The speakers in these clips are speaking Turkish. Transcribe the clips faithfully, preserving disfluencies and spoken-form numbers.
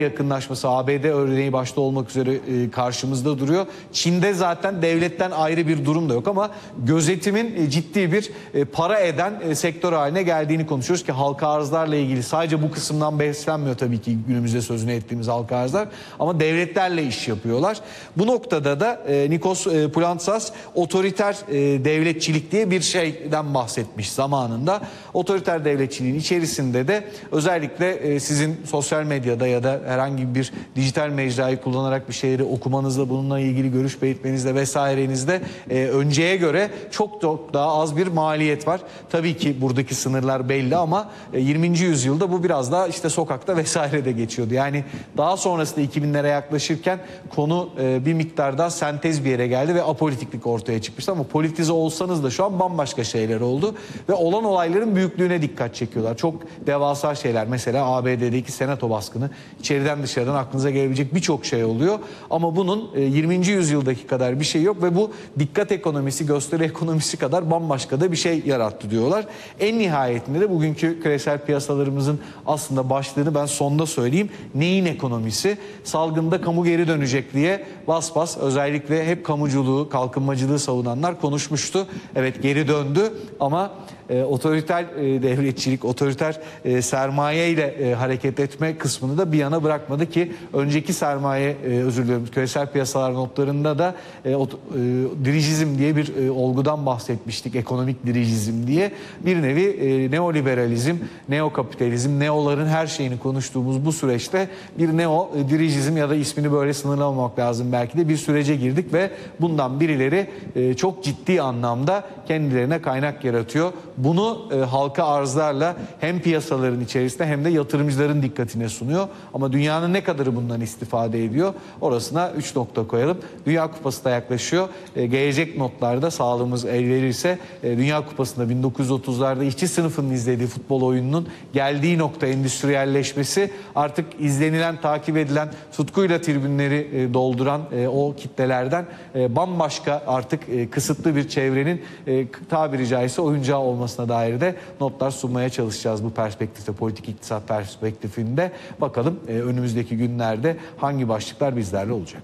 yakınlaşması, A B D örneği başta olmak üzere e, karşımızda duruyor. Çin'de zaten devletten ayrı bir durum da yok ama gözetimin e, ciddi bir e, para eden e, sektör haline geldiğini konuşuyoruz ki halka arzlarla ilgili sadece bu kısımdan beslenmiyor tabii ki günümüzde sözünü ettiğimiz halka arzlar ama devletlerle iş yapıyorlar. Bu noktada da e, Nikos e, Poulantzas otoriter e, devletçilik diye bir şeyden bahsetmiş zamanında. Otoriter devletçiliğin içerisinde de özellikle e, sizin sosyal medyada ya da herhangi bir dijital mecrayı kullanarak bir şeyleri okumanızla, bununla ilgili görüş belirtmenizle vesairenizde e, önceye göre çok çok daha az bir maliyet var. Tabii ki buradaki sınırlar belli ama e, yirminci yüzyılda bu biraz daha işte sokakta vesairede geçiyordu. Yani daha sonrasında iki binlere yaklaşırken konu e, bir miktar daha sentez bir yere geldi ve apolitiklik ortaya çıkmıştı ama politize olsanız da şu an bambaşka şeyler oldu ve olan olayların büyüklüğüne dikkat çekiyorlar. Çok devasa şeyler, mesela A B D'deki senato baskını, İçeriden dışarıdan aklınıza gelebilecek birçok şey oluyor. Ama bunun yirminci yüzyıldaki kadar bir şey yok ve bu dikkat ekonomisi, gösteri ekonomisi kadar bambaşka da bir şey yarattı diyorlar. En nihayetinde de bugünkü küresel piyasalarımızın aslında başlığını ben sonda söyleyeyim. Neyin ekonomisi? Salgında kamu geri dönecek diye bas bas özellikle hep kamuculuğu, kalkınmacılığı savunanlar konuşmuştu. Evet, geri döndü ama e, otoriter e, devletçilik, otoriter e, sermaye ile e, hareket etme kısmını da bir yana bırakmadı ki önceki sermaye, e, özür diliyorum, küresel piyasalar notlarında da e, o, e, dirijizm diye bir e, olgudan bahsetmiştik, ekonomik dirijizm diye. Bir nevi e, neoliberalizm, neokapitalizm, neoların her şeyini konuştuğumuz bu süreçte bir neo e, dirijizm ya da ismini böyle sınırlamamak lazım belki de bir sürece girdik ve bundan birileri e, çok ciddi anlamda kendilerine kaynak yaratıyor. Bunu e, halka arzlarla hem piyasaların içerisinde hem de yatırımcıların dikkatine sunuyor. Ama dünyanın ne kadarı bundan istifade ediyor? Orasına üç nokta koyalım. Dünya Kupası da yaklaşıyor. E, gelecek notlarda sağlığımız el verirse e, Dünya Kupası'nda bin dokuz yüz otuzlarda işçi sınıfının izlediği futbol oyununun geldiği nokta, endüstriyelleşmesi, artık izlenilen, takip edilen, tutkuyla tribünleri e, dolduran e, o kitlelerden e, bambaşka artık e, kısıtlı bir çevrenin e, tabiri caizse oyuncağı olmasına dair de notlar sunmaya çalışacağız bu perspektifte, politik iktisat perspektifinde. Bakalım e, önümüzdeki günlerde hangi başlıklar bizlerle olacak.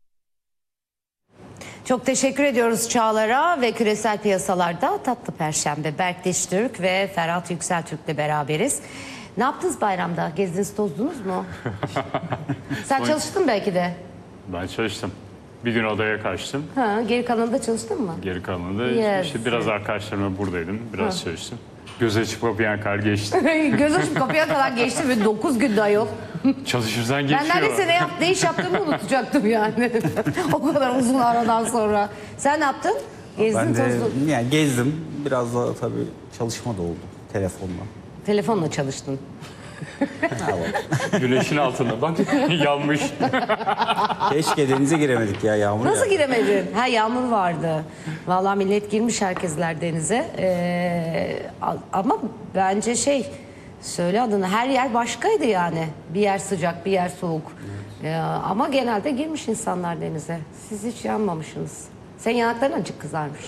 Çok teşekkür ediyoruz Çağlar'a ve küresel piyasalarda Tatlı Perşembe. Berk Diştürk ve Ferhat Yükseltürk'le beraberiz. Ne yaptınız bayramda? Gezdiniz, tozdunuz mu? Sen çalıştın belki de. Ben çalıştım. Bir gün odaya kaçtım. Ha, geri kalanında çalıştın mı? Geri kalanında Yes. işte biraz arkadaşlarımla buradaydım. Biraz ha. çalıştım. Göz açıp kapıyan kar geçti. Göz açıp kapıya kadar geçti ve dokuz günde ayol. Çalışırsan geçiyor. Ben neredeyse ne, yap, ne iş yaptığımı unutacaktım yani. O kadar uzun aradan sonra. Sen ne yaptın? Gezdin, ben de, tozdun. yani gezdim. Biraz da tabii çalışma da oldu telefonla. Telefonla çalıştın. Güneşin altında bak yanmış. Keşke denize giremedik ya, yağmur. Nasıl ya. giremedin? Ha, yağmur vardı. Vallahi millet girmiş herkesler denize. Ee, ama bence şey, söyle adını, her yer başkaydı yani. Bir yer sıcak, bir yer soğuk. Evet. Ee, ama genelde girmiş insanlar denize. Siz hiç yanmamışsınız. Senin yanakların acık kızarmış.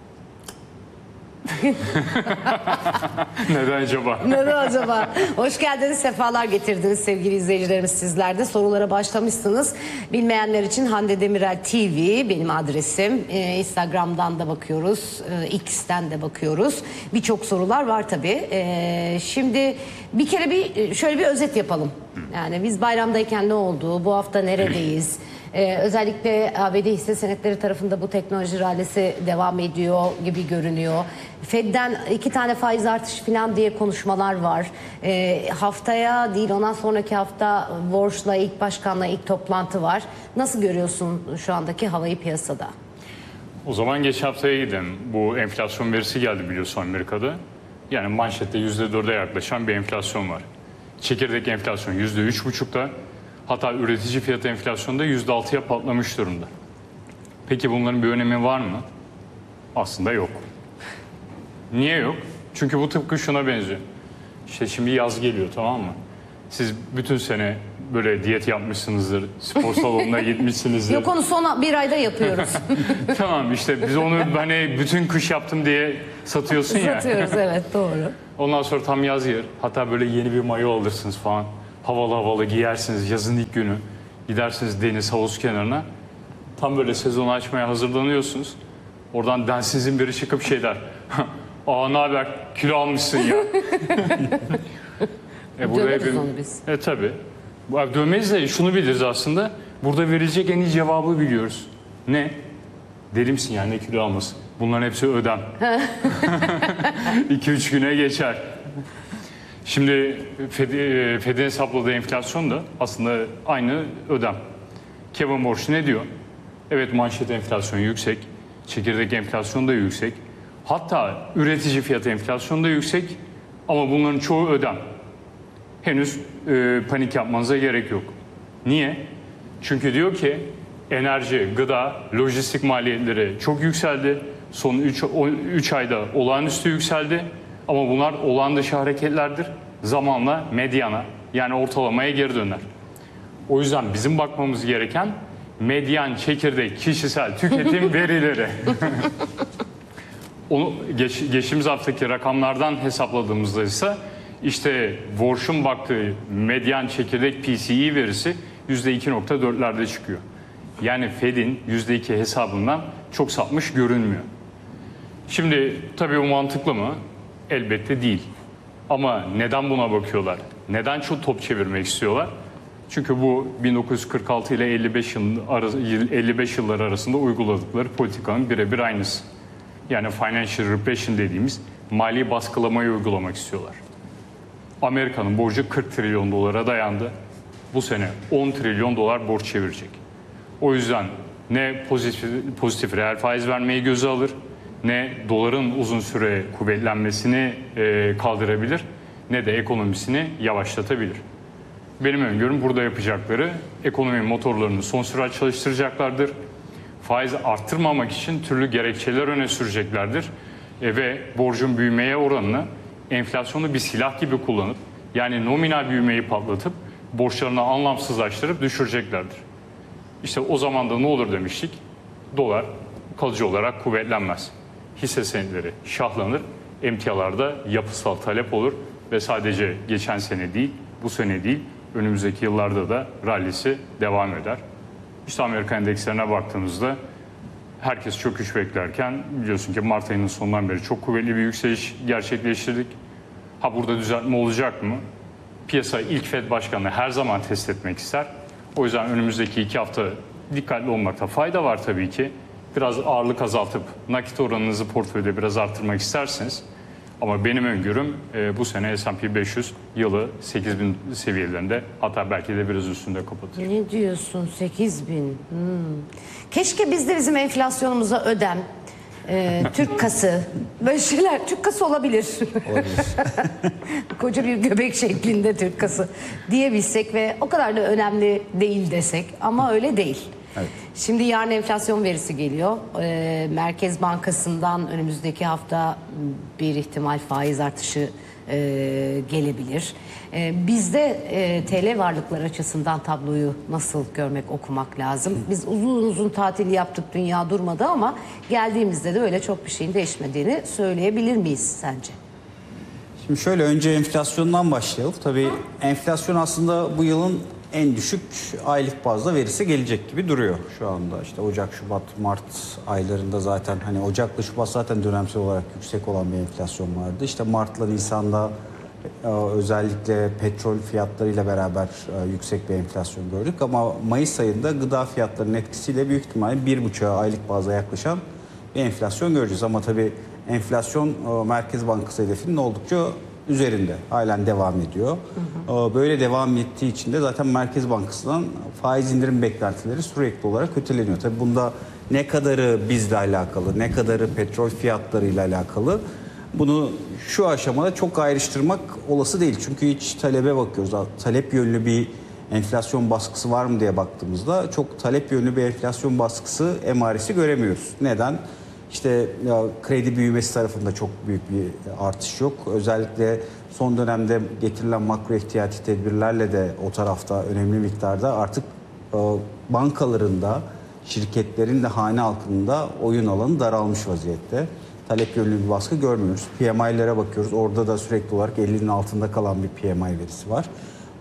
Neden acaba? Neden acaba? Hoş geldiniz, sefalar getirdiniz sevgili izleyicilerimiz sizler de. Sorulara başlamışsınız. Bilmeyenler için Hande Demirel T V benim adresim. Ee, Instagram'dan da bakıyoruz, ee, X'ten de bakıyoruz. Birçok sorular var tabii. Ee, şimdi bir kere bir şöyle bir özet yapalım. Yani biz bayramdayken ne oldu? Bu hafta neredeyiz? Ee, özellikle A B D hisse senetleri tarafında bu teknoloji rallisi devam ediyor gibi görünüyor. Fed'den iki tane faiz artışı falan diye konuşmalar var. Ee, haftaya değil, ondan sonraki hafta Warsh'la, ilk başkanla ilk toplantı var. Nasıl görüyorsun şu andaki havayı piyasada? O zaman geç haftaya gidelim. Bu enflasyon verisi geldi biliyorsun Amerika'da. Yani manşette yüzde dörde yaklaşan bir enflasyon var. Çekirdek enflasyon yüzde üç buçukta. Hatta üretici fiyat enflasyonda yüzde altıya patlamış durumda. Peki bunların bir önemi var mı? Aslında yok. Niye yok? Çünkü bu tıpkı şuna benziyor. İşte şimdi yaz geliyor, tamam mı? Siz bütün sene böyle diyet yapmışsınızdır, spor salonuna gitmişsinizdir. Yok, onu son bir ayda yapıyoruz. Tamam, işte biz onu hani bütün kış yaptım diye satıyorsun ya. Satıyoruz, evet, doğru. Ondan sonra tam yaz yer. Hatta böyle yeni bir mayo alırsınız falan. havalı havalı giyersiniz yazın ilk günü. Gidersiniz deniz havuz kenarına. Tam böyle sezonu açmaya hazırlanıyorsunuz. Oradan densizin biri çıkıp şey der. Aa ne haber? Kilo almışsın ya. e, burada Döveriz hepim- onu biz. E tabi. Dövmeyiz de şunu biliriz aslında. Burada verilecek en iyi cevabı biliyoruz. Ne? Deli misin yani ne kilo almasın? Bunların hepsi ödem. iki üç güne geçer. Şimdi Fed, e, Fed'in hesapladığı enflasyon da aslında aynı ödem. Kevin Borsch ne diyor? Evet manşet enflasyonu yüksek, çekirdek enflasyon da yüksek. Hatta üretici fiyat enflasyonu da yüksek ama bunların çoğu ödem. Henüz e, panik yapmanıza gerek yok. Niye? Çünkü diyor ki enerji, gıda, lojistik maliyetleri çok yükseldi. Son üç ayda olağanüstü yükseldi. Ama bunlar olağan dışı hareketlerdir. Zamanla medyana yani ortalamaya geri döner. O yüzden bizim bakmamız gereken medyan çekirdek kişisel tüketim verileri. Onu geç, geçtiğimiz haftaki rakamlardan hesapladığımızda ise işte Borsch'un baktığı medyan çekirdek P C E verisi yüzde iki nokta dörtlerde çıkıyor. Yani Fed'in yüzde iki hesabından çok sapmış görünmüyor. Şimdi tabii bu mantıklı mı? Elbette değil. Ama neden buna bakıyorlar? Neden çok top çevirmek istiyorlar? Çünkü bu bin dokuz yüz kırk altı ile elli beş yıl arası, elli beş yıllar arasında uyguladıkları politikanın birebir aynısı. Yani financial repression dediğimiz mali baskılamayı uygulamak istiyorlar. Amerika'nın borcu kırk trilyon dolara dayandı. Bu sene on trilyon dolar borç çevirecek. O yüzden ne pozitif, pozitif reel faiz vermeyi göze alır, ne doların uzun süre kuvvetlenmesini e, kaldırabilir, ne de ekonomisini yavaşlatabilir. Benim öngörüm burada yapacakları ekonomi motorlarını son sürat çalıştıracaklardır. Faiz arttırmamak için türlü gerekçeler öne süreceklerdir. E, ve borcun büyümeye oranını enflasyonu bir silah gibi kullanıp yani nominal büyümeyi patlatıp borçlarını anlamsızlaştırıp düşüreceklerdir. İşte o zaman da ne olur demiştik? Dolar kalıcı olarak kuvvetlenmez. Hisse senetleri şahlanır, emtialarda yapısal talep olur ve sadece geçen sene değil, bu sene değil, önümüzdeki yıllarda da rallisi devam eder. İşte Amerika endekslerine baktığımızda herkes çöküş beklerken biliyorsun ki Mart ayının sonundan beri çok kuvvetli bir yükseliş gerçekleştirdik. Ha burada düzeltme olacak mı? Piyasa ilk Fed Başkanı her zaman test etmek ister. O yüzden önümüzdeki iki hafta dikkatli olmakta fayda var tabii ki. Biraz ağırlık azaltıp nakit oranınızı portföyde biraz arttırmak isterseniz. Ama benim öngörüm e, bu sene S and P beş yüz yılı sekiz bin seviyelerinde hatta belki de biraz üstünde kapatır. Ne diyorsun sekiz bin? Hmm. Keşke biz de bizim enflasyonumuza ödem, e, Türk kası, böyle şeyler, Türk kası olabilir. Olabilir. Koca bir göbek şeklinde Türk kası diyebilsek ve o kadar da önemli değil desek ama öyle değil. Evet. Şimdi yarın enflasyon verisi geliyor. Ee, Merkez Bankası'ndan önümüzdeki hafta bir ihtimal faiz artışı e, gelebilir. E, bizde e, T L varlıklar açısından tabloyu nasıl görmek, okumak lazım? Biz uzun uzun tatil yaptık, dünya durmadı ama geldiğimizde de öyle çok bir şeyin değişmediğini söyleyebilir miyiz sence? Şimdi şöyle önce enflasyondan başlayalım. Tabii enflasyon aslında bu yılın en düşük aylık bazda verisi gelecek gibi duruyor şu anda. İşte Ocak, Şubat, Mart aylarında zaten hani Ocak'la Şubat zaten dönemsel olarak yüksek olan bir enflasyon vardı. İşte Mart'la Nisan'da e, özellikle petrol fiyatlarıyla beraber e, yüksek bir enflasyon gördük. Ama Mayıs ayında gıda fiyatlarının etkisiyle büyük ihtimalle bir buçuğa aylık bazda yaklaşan bir enflasyon göreceğiz. Ama tabii enflasyon e, Merkez Bankası hedefinin oldukça üzerinde halen devam ediyor. Hı hı. Böyle devam ettiği için de zaten Merkez Bankası'ndan faiz indirim beklentileri sürekli olarak öteleniyor. Tabii bunda ne kadarı bizle alakalı, ne kadarı petrol fiyatlarıyla alakalı bunu şu aşamada çok ayrıştırmak olası değil. Çünkü hiç talebe bakıyoruz. Talep yönlü bir enflasyon baskısı var mı diye baktığımızda çok talep yönlü bir enflasyon baskısı emaresi göremiyoruz. Neden? İşte ya, kredi büyümesi tarafında çok büyük bir artış yok. Özellikle son dönemde getirilen makro ihtiyati tedbirlerle de o tarafta önemli miktarda artık e, bankaların da şirketlerin de hane halkında oyun alanı daralmış vaziyette. Talep yönlü bir baskı görmüyoruz. P M I'lere bakıyoruz. Orada da sürekli olarak ellinin altında kalan bir P M I verisi var. E,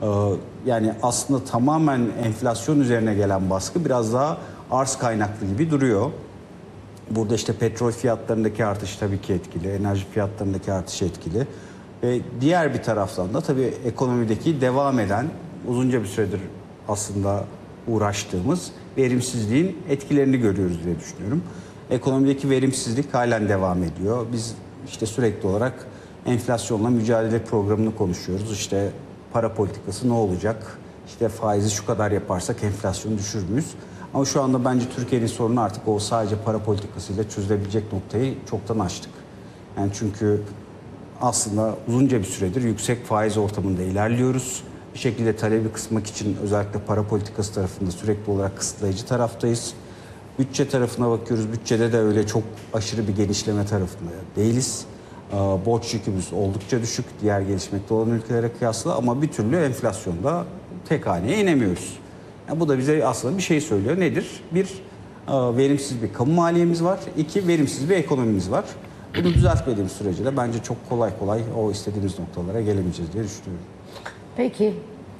Yani aslında tamamen enflasyon üzerine gelen baskı biraz daha arz kaynaklı gibi duruyor. Burada işte petrol fiyatlarındaki artış tabii ki etkili, enerji fiyatlarındaki artış etkili. Ve diğer bir taraftan da tabii ekonomideki devam eden, uzunca bir süredir aslında uğraştığımız verimsizliğin etkilerini görüyoruz diye düşünüyorum. Ekonomideki verimsizlik halen devam ediyor. Biz işte sürekli olarak enflasyonla mücadele programını konuşuyoruz. İşte para politikası ne olacak? İşte faizi şu kadar yaparsak enflasyonu düşürür müyüz? Ama şu anda bence Türkiye'nin sorunu artık o sadece para politikasıyla çözülebilecek noktayı çoktan aştık. Yani çünkü aslında uzunca bir süredir yüksek faiz ortamında ilerliyoruz. Bir şekilde talebi kısmak için özellikle para politikası tarafında sürekli olarak kısıtlayıcı taraftayız. Bütçe tarafına bakıyoruz. Bütçede de öyle çok aşırı bir genişleme tarafında değiliz. Borç yükümüz oldukça düşük diğer gelişmekte olan ülkelere kıyasla ama bir türlü enflasyonda tek haneye inemiyoruz. Yani bu da bize aslında bir şey söylüyor. Nedir? Bir, verimsiz bir kamu maliyemiz var. İki, verimsiz bir ekonomimiz var. Bunu düzeltmediğimiz sürece de bence çok kolay kolay o istediğimiz noktalara gelemeyeceğiz diye düşünüyorum. Peki.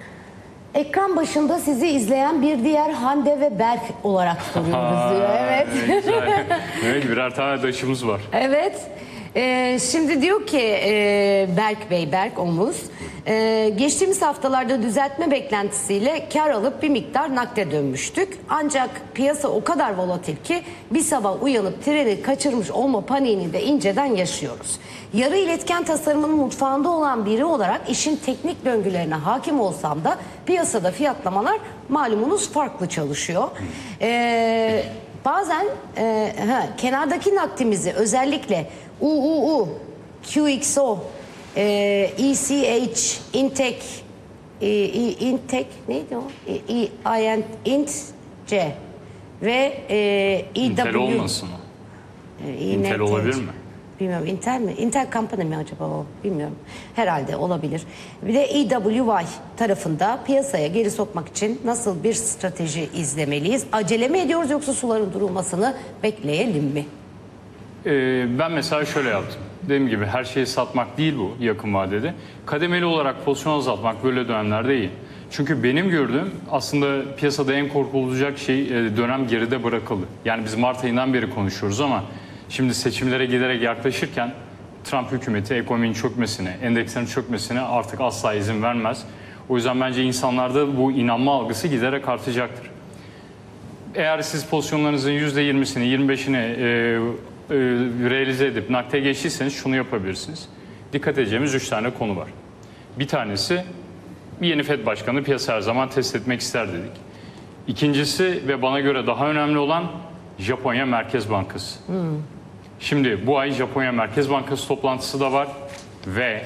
Ekran başında sizi izleyen bir diğer Hande ve Berk olarak soruyoruz diyor. Evet. Güzel. Evet, birer tane daşımız var. Evet. Ee, şimdi diyor ki e, Berk Bey, Berk Omuz, e, geçtiğimiz haftalarda düzeltme beklentisiyle kar alıp bir miktar nakde dönmüştük. Ancak piyasa o kadar volatil ki bir sabah uyanıp treni kaçırmış olma paniğini de inceden yaşıyoruz. Yarı iletken tasarımının mutfağında olan biri olarak işin teknik döngülerine hakim olsam da piyasada fiyatlamalar malumunuz farklı çalışıyor. Eee Bazen e, ha, kenardaki nakdimizi özellikle U U U, Q X O, e, E C H, Intek, e, e, Intek neydi o? E, e, Int C ve e, E W. Intel olmasın o? E, Intel olabilir mi? Bilmiyorum. Intel mi? Intel Company mi acaba o? Bilmiyorum. Herhalde olabilir. Bir de E W Y tarafında piyasaya geri sokmak için nasıl bir strateji izlemeliyiz? Acele mi ediyoruz yoksa suların durulmasını bekleyelim mi? Ee, ben mesela şöyle yaptım. Dediğim gibi her şeyi satmak değil bu yakın vadede. Kademeli olarak pozisyon azaltmak böyle dönemlerde iyi. Çünkü benim gördüğüm aslında piyasada en korkulacak şey dönem geride bırakıldı. Yani biz Mart ayından beri konuşuyoruz ama şimdi seçimlere giderek yaklaşırken Trump hükümeti ekonominin çökmesine, endekslerin çökmesine artık asla izin vermez. O yüzden bence insanlarda bu inanma algısı giderek artacaktır. Eğer siz pozisyonlarınızın yüzde yirmisini, yirmi beşini e, e, realize edip nakde geçtiyseniz şunu yapabilirsiniz. Dikkat edeceğimiz üç tane konu var. Bir tanesi yeni Fed Başkanı piyasa her zaman test etmek ister dedik. İkincisi ve bana göre daha önemli olan Japonya Merkez Bankası. Hmm. Şimdi bu ay Japonya Merkez Bankası toplantısı da var ve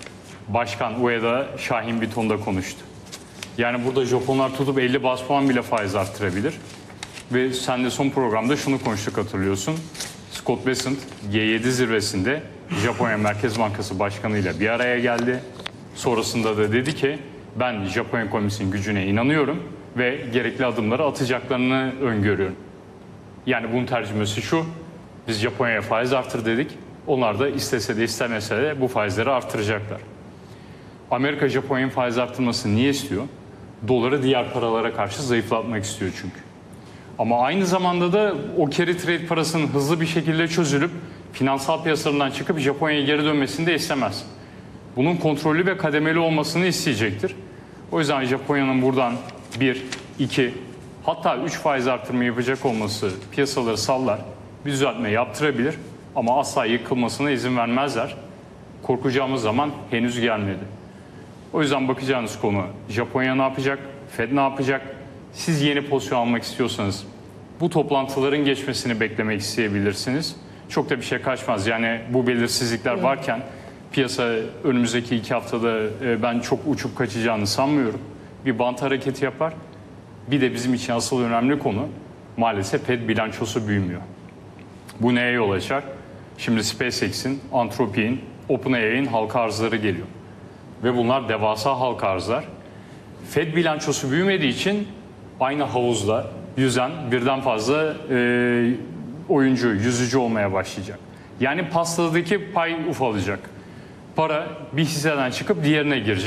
Başkan Ueda Şahin bir tonda konuştu. Yani burada Japonlar tutup elli bas puan bile faiz arttırabilir. Ve sen de son programda şunu konuştuk hatırlıyorsun. Scott Bessent G yedi zirvesinde Japonya Merkez Bankası Başkanı ile bir araya geldi. Sonrasında da dedi ki ben Japonya ekonomisinin gücüne inanıyorum ve gerekli adımları atacaklarını öngörüyorum. Yani bunun tercümesi şu, biz Japonya'ya faiz artır dedik. Onlar da istese de istemese de bu faizleri artıracaklar. Amerika Japonya'nın faiz arttırmasını niye istiyor? Doları diğer paralara karşı zayıflatmak istiyor çünkü. Ama aynı zamanda da o carry trade parasının hızlı bir şekilde çözülüp finansal piyasalarından çıkıp Japonya'ya geri dönmesini de istemez. Bunun kontrollü ve kademeli olmasını isteyecektir. O yüzden Japonya'nın buradan bir, iki, hatta üç faiz artırma yapacak olması piyasaları sallar, bir düzeltme yaptırabilir ama asla yıkılmasına izin vermezler. Korkacağımız zaman henüz gelmedi. O yüzden bakacağınız konu Japonya ne yapacak, Fed ne yapacak? Siz yeni pozisyon almak istiyorsanız bu toplantıların geçmesini beklemek isteyebilirsiniz. Çok da bir şey kaçmaz. Yani bu belirsizlikler varken piyasa önümüzdeki iki haftada ben çok uçup kaçacağını sanmıyorum. Bir bant hareketi yapar. Bir de bizim için asıl önemli konu maalesef Fed bilançosu büyümüyor. Bu neye yol açar? Şimdi SpaceX'in, Anthropic'in, OpenAI'nin halka arzları geliyor. Ve bunlar devasa halka arzlar. Fed bilançosu büyümediği için aynı havuzda yüzen birden fazla e, oyuncu, yüzücü olmaya başlayacak. Yani pastadaki pay ufalacak. Para bir hisseden çıkıp diğerine girecek.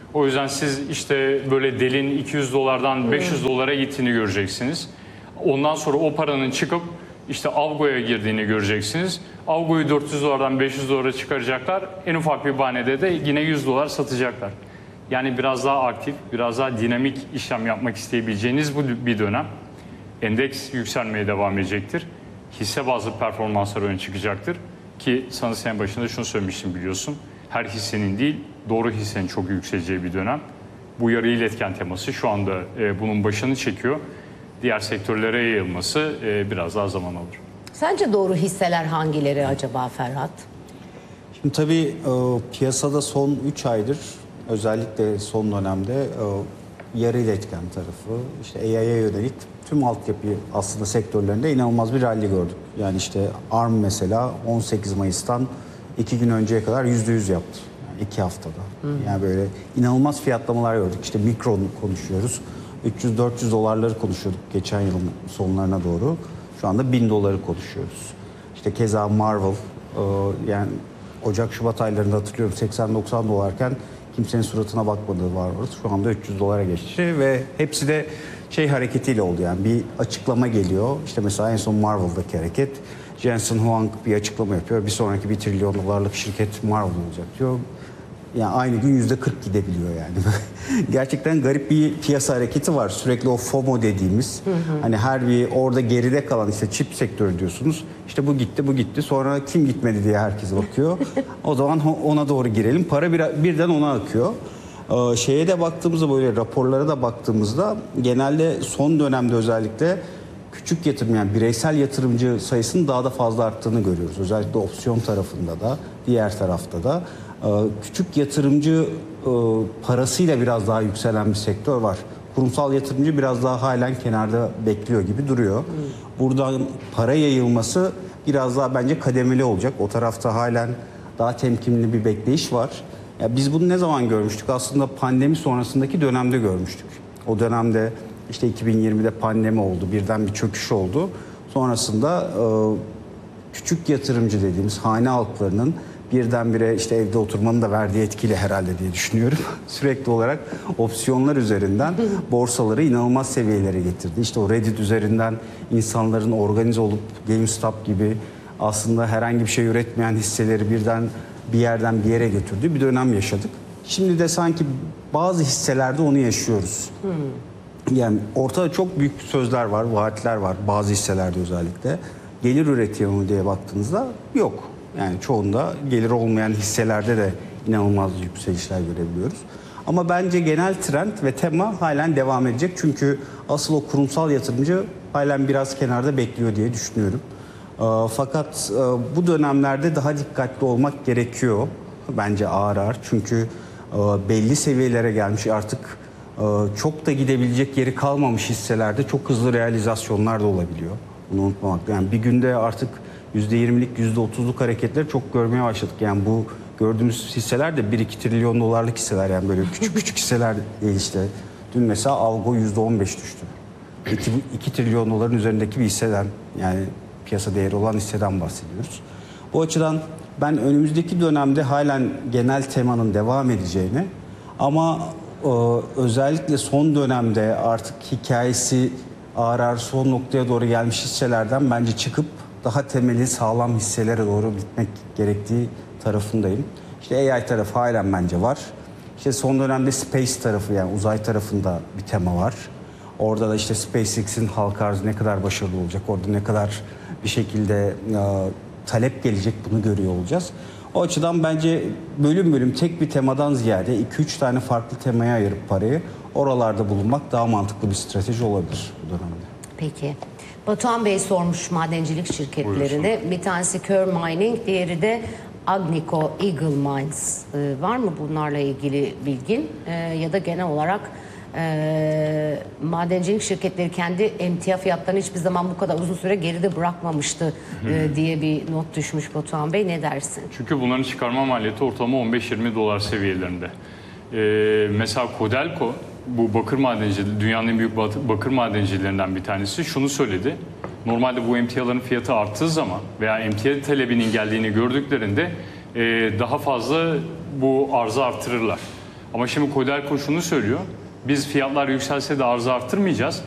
O yüzden siz işte böyle delin iki yüz dolardan beş yüz dolara gittiğini göreceksiniz. Ondan sonra o paranın çıkıp işte Avgo'ya girdiğini göreceksiniz. Avgo'yu dört yüz dolardan beş yüz dolara çıkaracaklar. En ufak bir bahanede de yine yüz dolar satacaklar. Yani biraz daha aktif, biraz daha dinamik işlem yapmak isteyebileceğiniz bu bir dönem. Endeks yükselmeye devam edecektir. Hisse bazlı performanslar öne çıkacaktır. Ki sana sen başında şunu söylemiştim biliyorsun. Her hissenin değil, doğru hissenin çok yükseleceği bir dönem. Bu yarı iletken teması şu anda e, bunun başını çekiyor. Diğer sektörlere yayılması e, biraz daha zaman alır. Sence doğru hisseler hangileri acaba Ferhat? Şimdi tabii e, piyasada son üç aydır özellikle son dönemde e, yarı iletken tarafı, işte A I'ye yönelik tüm altyapı aslında sektörlerinde inanılmaz bir rally gördük. Yani işte ARM mesela on sekiz Mayıs'tan iki gün önceye kadar yüzde yüz yaptı. Yani iki haftada. Hı. Yani böyle inanılmaz fiyatlamalar gördük. İşte Mikron konuşuyoruz. üç yüz dört yüz dolarları konuşuyorduk geçen yılın sonlarına doğru. Şu anda bin doları konuşuyoruz. İşte keza Marvel, e, yani Ocak-Şubat aylarında hatırlıyorum seksen doksan dolarken kimsenin suratına bakmadığı var orası. Şu anda üç yüz dolara geçti ve hepsi de şey hareketiyle oldu, yani bir açıklama geliyor. İşte mesela en son Marvel'daki hareket. Jensen Huang bir açıklama yapıyor. Bir sonraki bir trilyon dolarlık şirket Marvel olacak diyor. Yani aynı gün yüzde kırk gidebiliyor yani. Gerçekten garip bir piyasa hareketi var. Sürekli o FOMO dediğimiz. Hı hı. Hani her bir orada geride kalan işte çip sektörü diyorsunuz. İşte bu gitti, bu gitti. Sonra kim gitmedi diye herkes bakıyor. O zaman ona doğru girelim. Para bir, birden ona akıyor. Ee, şeye de baktığımızda, böyle raporlara da baktığımızda genelde son dönemde özellikle küçük yatırım, yani bireysel yatırımcı sayısının daha da fazla arttığını görüyoruz. Özellikle opsiyon tarafında da, diğer tarafta da. Küçük yatırımcı parasıyla biraz daha yükselen bir sektör var. Kurumsal yatırımcı biraz daha halen kenarda bekliyor gibi duruyor. Buradan para yayılması biraz daha bence kademeli olacak. O tarafta halen daha temkinli bir bekleyiş var. Ya biz bunu ne zaman görmüştük? Aslında pandemi sonrasındaki dönemde görmüştük. O dönemde işte iki bin yirmide pandemi oldu. Birden bir çöküş oldu. Sonrasında küçük yatırımcı dediğimiz hane halklarının birdenbire işte evde oturmanın da verdiği etkiyle herhalde diye düşünüyorum. Sürekli olarak opsiyonlar üzerinden borsaları inanılmaz seviyelere getirdi. İşte o Reddit üzerinden insanların organize olup GameStop gibi aslında herhangi bir şey üretmeyen hisseleri birden bir yerden bir yere götürdüğü bir dönem yaşadık. Şimdi de sanki bazı hisselerde onu yaşıyoruz. Hmm. Yani ortada çok büyük sözler var, vaatler var bazı hisselerde özellikle. Gelir üretiyor mu diye baktığınızda yok. Yani çoğunda gelir olmayan hisselerde de inanılmaz yükselişler görebiliyoruz. Ama bence genel trend ve tema halen devam edecek. Çünkü asıl o kurumsal yatırımcı halen biraz kenarda bekliyor diye düşünüyorum. Fakat bu dönemlerde daha dikkatli olmak gerekiyor bence ağır ağır. Çünkü belli seviyelere gelmiş, artık çok da gidebilecek yeri kalmamış hisselerde çok hızlı realizasyonlar da olabiliyor. Bunu unutmamak. Yani bir günde artık yüzde yirmilik, yüzde otuzluk hareketleri çok görmeye başladık. Yani bu gördüğümüz hisseler de bir iki trilyon dolarlık hisseler, yani böyle küçük küçük hisseler değil işte. Dün mesela Avgo yüzde on beş düştü. iki trilyon doların üzerindeki bir hisseden, yani piyasa değeri olan hisseden bahsediyoruz. Bu açıdan ben önümüzdeki dönemde halen genel temanın devam edeceğini, ama e, özellikle son dönemde artık hikayesi ağır ağır son noktaya doğru gelmiş hisselerden bence çıkıp daha temeli sağlam hisselere doğru gitmek gerektiği tarafındayım. İşte A I tarafı halen bence var. İşte son dönemde space tarafı, yani uzay tarafında bir tema var. Orada da işte SpaceX'in halka arzı ne kadar başarılı olacak, orada ne kadar bir şekilde e, talep gelecek, bunu görüyor olacağız. O açıdan bence bölüm bölüm tek bir temadan ziyade iki üç tane farklı temaya ayırıp parayı oralarda bulunmak daha mantıklı bir strateji olabilir bu dönemde. Peki. Batuhan Bey sormuş madencilik şirketlerinde. Buyursun. Bir tanesi Kör Mining, diğeri de Agnico Eagle Mines. Ee, var mı bunlarla ilgili bilgin? Ee, ya da genel olarak e, madencilik şirketleri kendi emtia fiyatlarını hiçbir zaman bu kadar uzun süre geride bırakmamıştı e, diye bir not düşmüş Batuhan Bey. Ne dersin? Çünkü bunların çıkarma maliyeti ortalama on beş yirmi dolar seviyelerinde. Ee, mesela Codelco, bu bakır madenciliği, dünyanın en büyük bakır madencilerinden bir tanesi, şunu söyledi. Normalde bu emtiaların fiyatı arttığı zaman veya emtia talebinin geldiğini gördüklerinde e, daha fazla bu arzı artırırlar. Ama şimdi Codelco şunu söylüyor. Biz fiyatlar yükselse de arzı arttırmayacağız.